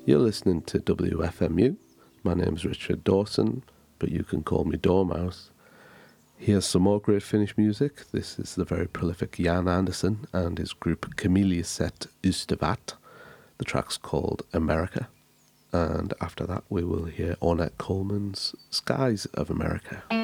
You're listening to WFMU. My name's Richard Dawson, but you can call me Dormouse. Here's some more great Finnish music. This is the very prolific Jan Andersson and his group Kameliaset Ystävät. The track's called America. And after that we will hear Ornette Coleman's Skies of America.